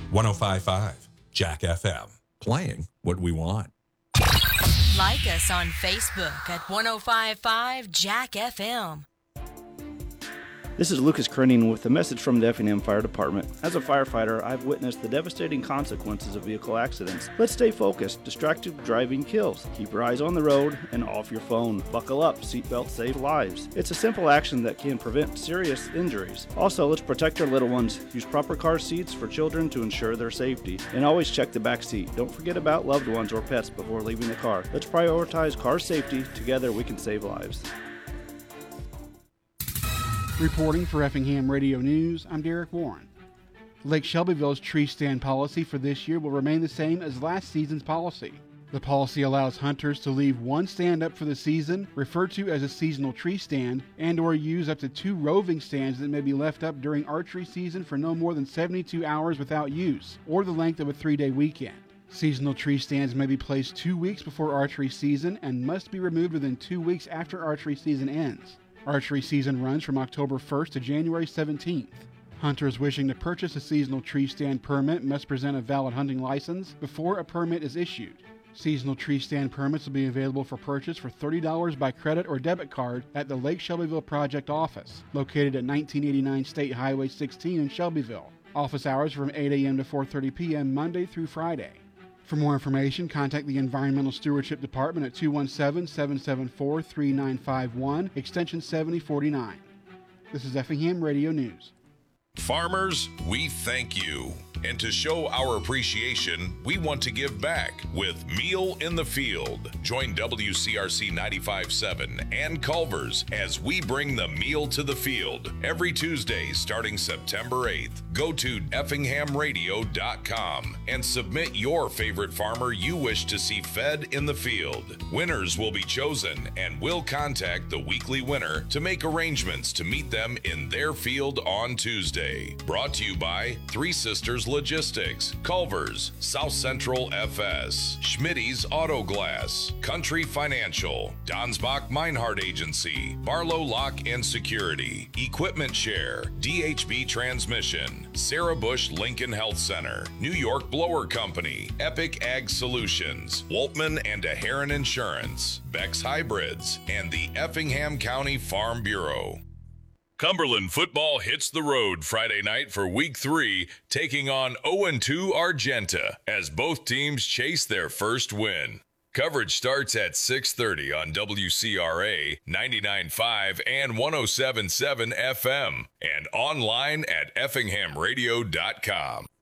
105.5 Jack FM. Playing what we want. Like us on Facebook at 105.5 Jack FM. This is Lucas Krenning with a message from the Effingham Fire Department. As a firefighter, I've witnessed the devastating consequences of vehicle accidents. Let's stay focused. Distracted driving kills. Keep your eyes on the road and off your phone. Buckle up. Seatbelts save lives. It's a simple action that can prevent serious injuries. Also, let's protect our little ones. Use proper car seats for children to ensure their safety. And always check the back seat. Don't forget about loved ones or pets before leaving the car. Let's prioritize car safety. Together we can save lives. Reporting for Effingham Radio News, I'm Derek Warren. Lake Shelbyville's tree stand policy for this year will remain the same as last season's policy. The policy allows hunters to leave one stand up for the season, referred to as a seasonal tree stand, and or use up to 2 roving stands that may be left up during archery season for no more than 72 hours without use, or the length of a 3-day weekend. Seasonal tree stands may be placed 2 weeks before archery season and must be removed within 2 weeks after archery season ends. Archery season runs from October 1st to January 17th. Hunters wishing to purchase a seasonal tree stand permit must present a valid hunting license before a permit is issued. Seasonal tree stand permits will be available for purchase for $30 by credit or debit card at the Lake Shelbyville Project Office, located at 1989 State Highway 16 in Shelbyville. Office hours from 8 a.m. to 4:30 p.m. Monday through Friday. For more information, contact the Environmental Stewardship Department at 217-774-3951, extension 7049. This is Effingham Radio News. Farmers, we thank you. And to show our appreciation, we want to give back with Meal in the Field. Join WCRC 95.7 and Culver's as we bring the meal to the field every Tuesday starting September 8th. Go to effinghamradio.com and submit your favorite farmer you wish to see fed in the field. Winners will be chosen, and we'll contact the weekly winner to make arrangements to meet them in their field on Tuesday. Brought to you by Three Sisters Logistics, Culver's, South Central FS, Schmitty's Auto Glass, Country Financial, Donsbach Meinhardt Agency, Barlow Lock and Security, Equipment Share, DHB Transmission, Sarah Bush Lincoln Health Center, New York Blower Company, Epic Ag Solutions, Woltman and DeHaren Insurance, Beck's Hybrids, and the Effingham County Farm Bureau. Cumberland football hits the road Friday night for Week 3, taking on 0-2 Argenta as both teams chase their first win. Coverage starts at 6:30 on WCRA 99.5 and 107.7 FM and online at effinghamradio.com.